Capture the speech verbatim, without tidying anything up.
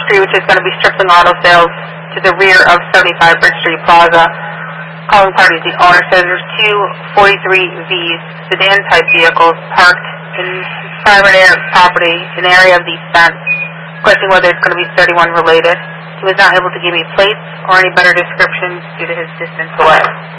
Street, which is going to be Stripling Auto Sales, to the rear of seventy-five Bridge Street Plaza. Calling parties, the owner says there's two forty-three V's, sedan-type vehicles, parked in private area property, in the area of the fence. Questioning whether it's going to be thirty-one related. He was not able to give me plates or any better descriptions due to his distance away.